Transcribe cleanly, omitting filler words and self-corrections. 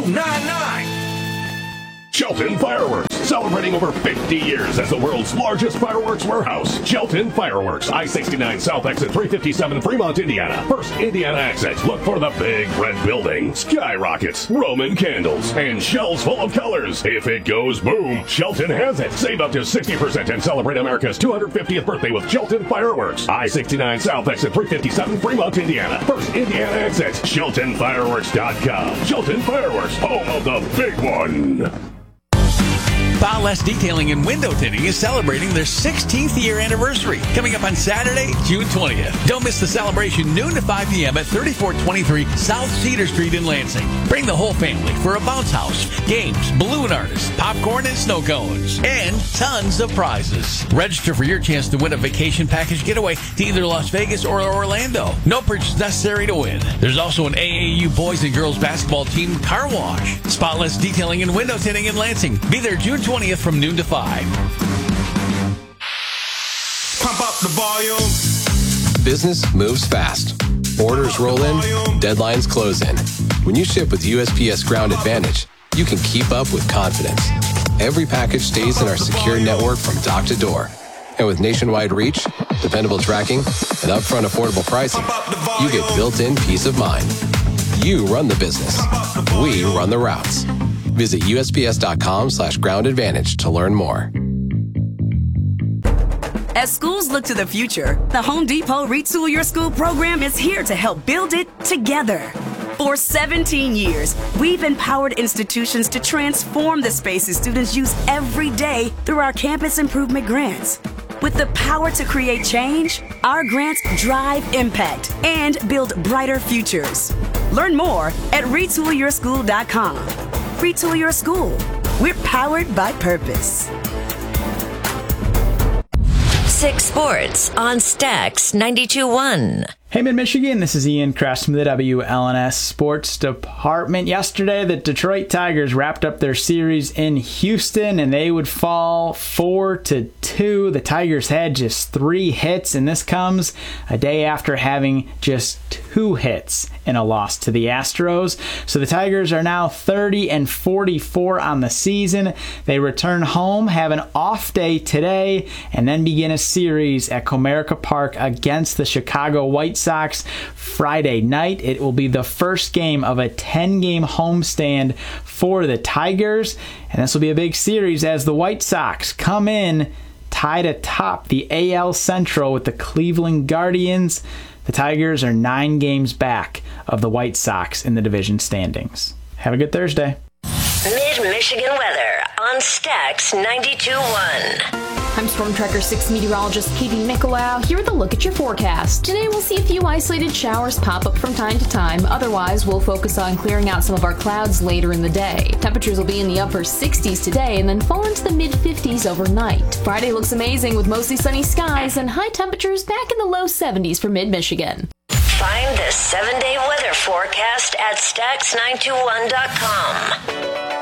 299. Shelton Fireworks, celebrating over 50 years as the world's largest fireworks warehouse. Shelton Fireworks, I-69 South Exit 357, Fremont, Indiana. First Indiana exit. Look for the big red building, skyrockets, Roman candles, and shells full of colors. If it goes boom, Shelton has it. Save up to 60% and celebrate America's 250th birthday with Shelton Fireworks. I-69 South Exit 357, Fremont, Indiana. First Indiana exit. SheltonFireworks.com. Shelton Fireworks, home of the big one. Ballast Detailing and Window Tinting is celebrating their 16th year anniversary, coming up on Saturday, June 20th. Don't miss the celebration noon to 5 p.m. at 3423 South Cedar Street in Lansing. Bring the whole family for a bounce house, games, balloon artists, popcorn, and snow cones, and tons of prizes. Register for your chance to win a vacation package getaway to either Las Vegas or Orlando. No purchase necessary to win. There's also an AAU boys and girls basketball team car wash. Spotless Detailing and Window Tinting in Lansing. Be there June 20th from noon to 5. Pump up the volume. Business moves fast. Orders roll in, deadlines close in. When you ship with USPS Ground Advantage, you can keep up with confidence. Every package stays in our secure network from dock to door. And with nationwide reach, dependable tracking, and upfront affordable pricing, you get built-in peace of mind. You run the business. We run the routes. Visit USPS.com/Ground Advantage to learn more. As schools look to the future, the Home Depot Retool Your School program is here to help build it together. For 17 years, we've empowered institutions to transform the spaces students use every day through our campus improvement grants. With the power to create change, our grants drive impact and build brighter futures. Learn more at retoolyourschool.com. Retool Your School. We're powered by purpose. 6 Sports on Stax 92.1. Hey, Mid-Michigan, this is Ian Kress from the WLNS Sports Department. Yesterday, the Detroit Tigers wrapped up their series in Houston, and they would fall 4-2. The Tigers had just 3 hits, and this comes a day after having just 2 hits in a loss to the Astros. So the Tigers are now 30-44 on the season. They return home, have an off day today, and then begin a series at Comerica Park against the Chicago White Sox Friday night. It will be the first game of a 10-game homestand for the Tigers, and this will be a big series as the White Sox come in tied atop the AL Central with the Cleveland Guardians. The Tigers are 9 games back of the White Sox in the division standings. Have a good Thursday. Mid-Michigan weather on Stax 92.1. I'm Storm Tracker 6 meteorologist Katie Nicolau here with a look at your forecast. Today we'll see a few isolated showers pop up from time to time. Otherwise, we'll focus on clearing out some of our clouds later in the day. Temperatures will be in the upper 60s today and then fall into the mid-50s overnight. Friday looks amazing with mostly sunny skies and high temperatures back in the low 70s for mid-Michigan. Find the 7-day weather forecast at Stax921.com.